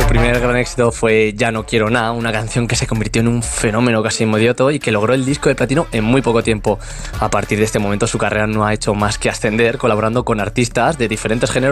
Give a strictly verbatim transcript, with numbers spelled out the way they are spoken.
primer gran éxito fue Ya no quiero nada, una canción que se convirtió en un fenómeno casi inmediato y que logró el disco de platino en muy poco tiempo. A partir de este momento su carrera no ha hecho más que ascender, colaborando con artistas de diferentes géneros